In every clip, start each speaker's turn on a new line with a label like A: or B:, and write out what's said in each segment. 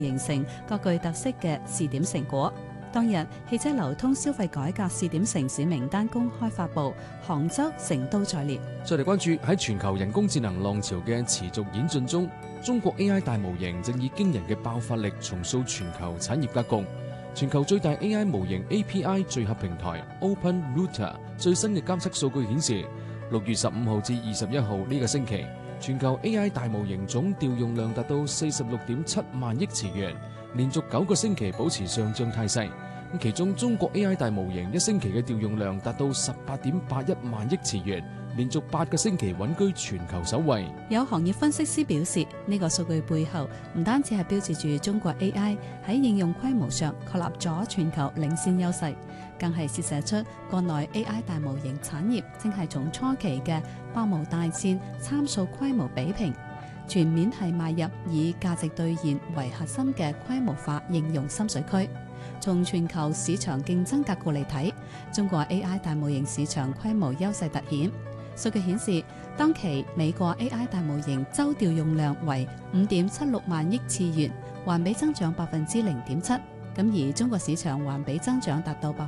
A: 形成各具特色嘅試點成果。當日，汽車流通消費改革試點城市名單公開發布，杭州、成都在列。
B: 再嚟關注喺全球人工智能浪潮嘅持續演進中，中國 AI 大模型正以驚人嘅爆發力重塑全球產業格局。全球最大 AI 模型 API 聚合平台 OpenRouter 最新嘅監測數據顯示，6月15號至21號呢個星期，全球 AI 大模型總調用量達到46.7萬億詞元，連續9個星期保持上漲態勢。其中中國 AI 大模型一星期嘅調用量達到18.81萬億詞元，連續8個星期穩居全球首位。
A: 有行業分析師表示，呢個數據背後唔單止係標誌住中國 AI 喺應用規模上確立咗全球領先優勢，更係折射出國內 AI 大模型產業正係從初期嘅百模大戰參數規模比拼，全面係邁入以價值兌現為核心嘅規模化應用深水區。從全球市場競爭格局嚟睇，中國 AI 大模型市場規模優勢突顯。數據顯示，當期美國 AI 大模型周調用量為5.76萬億次元，環比增長0.7%。咁而中國市場環比增長達到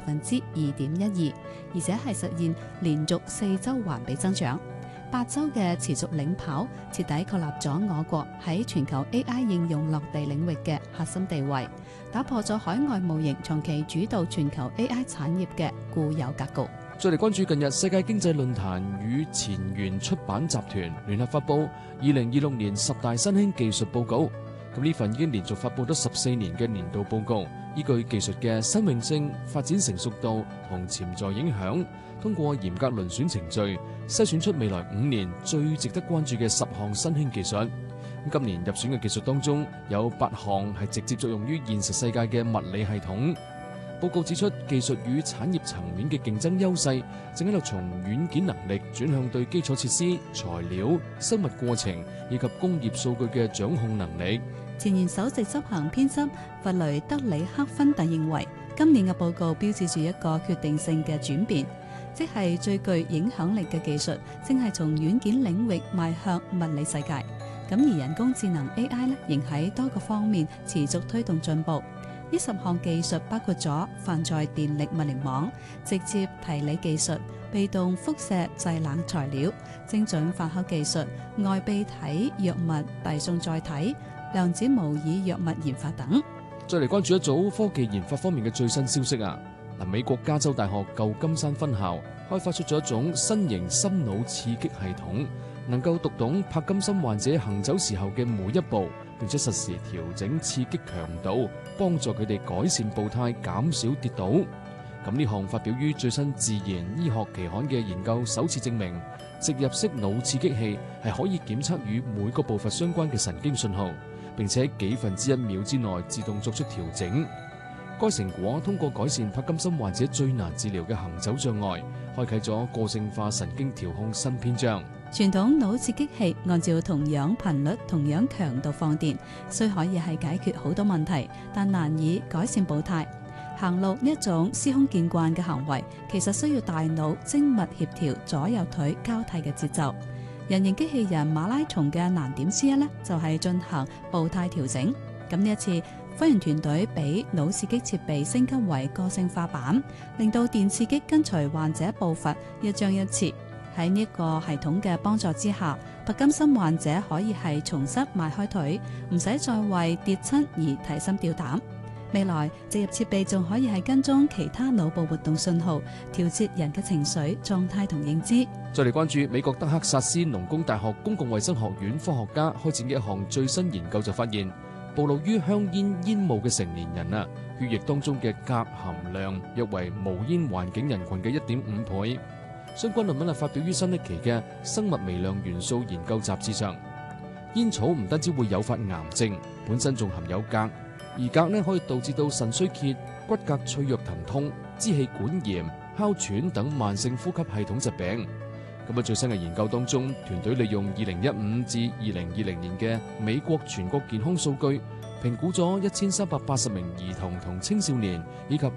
A: 2.12%，而且係實現連續4周環比增長。8周嘅持續領跑，徹底確立咗我國喺全球 AI 應用落地領域嘅核心地位，打破咗海外模型長期主導全球 AI 產業嘅固有格局。
B: 再嚟關注近日世界經濟論壇與前沿出版集團聯合發布2026年10大新興技術報告。咁呢份已經連續發布咗14年嘅年度報告，依據技術嘅新穎性、發展成熟度同潛在影響，通過嚴格遴選程序，篩選出未來5年最值得關注嘅10項新興技術。今年入選嘅技術當中，有8項係直接作用於現實世界嘅物理系統。報告指出，技術與產業層面嘅競爭優勢正喺度從軟件能力轉向對基礎設施、材料、生物過程以及工業數據嘅掌控能力。
A: 前研首席執行編輯弗雷德里克芬特認為，今年嘅報告標誌住一個決定性嘅轉變，即係最具影響力嘅技術正係從軟件領域邁向物理世界。咁而人工智能 AI 呢，仍喺多個方面持續推動進步。呢10項技術包括咗泛在電力物聯網、直接提理技術、被動輻射製冷材料、精準發酵技術、外泌體藥物遞送載體、量子模擬藥物研發等。
B: 再嚟關注一組科技研發方面嘅最新消息啊！美國加州大學舊金山分校開發出咗一種新型心腦刺激系統，能夠讀懂帕金森患者行走時候嘅每一步，並且實時調整刺激強度，幫助佢哋改善步態，減少跌倒。咁呢項發表於最新《自然醫學期刊》嘅研究，首次證明植入式腦刺激器係可以檢測與每個步伐相關嘅神經信號，並且喺幾分之1秒之內自動作出調整。該成果通過改善帕金森患者最難治療嘅行走障礙，開啟咗個性化神經調控新篇章。
A: 傳統腦刺激器按照同樣頻率、同樣強度放電，雖可以係解決好多問題，但難以改善步態。行路呢一種司空見慣嘅行為，其實需要大腦精密協調左右腿交替嘅節奏。人形機器人馬拉松嘅難點之一呢，就係進行步態調整。咁呢一次，科研團隊俾腦刺激設備升級為個性化版，令到電刺激跟隨患者步伐一張一弛。喺呢個系統嘅幫助之下，帕金森患者可以係重新邁開腿，唔使再為跌親而提心吊膽。未來植入設備仲可以係跟蹤其他腦部活動信號，調節人嘅情緒狀態同認知。
B: 再嚟關注美國德克薩斯農工大學公共衛生學院科學家開展嘅一項最新研究就發現，暴露於香煙煙霧嘅成年人啊，血液當中嘅鎘含量約為無煙環境人群嘅1.5倍。相關論文係發表於新一期嘅《生物微量元素研究雜誌》上。煙草唔單止會誘發癌症，本身仲含有鎘，而鎘呢可以導致到腎衰竭、骨骼脆弱疼痛、支氣管炎、哮喘等慢性呼吸系統疾病。咁喺最新嘅研究當中，團隊利用2015至2020年嘅美國全國健康數據，評估咗1380名兒童同青少年以及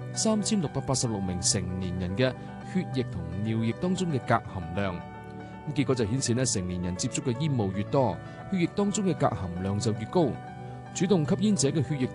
B: 3686名成年人嘅血液同尿液當中嘅鎘含量。咁結果就顯示呢，成年人接觸嘅煙霧越多，血液當中嘅鎘含量就越高。 主動吸煙者嘅血液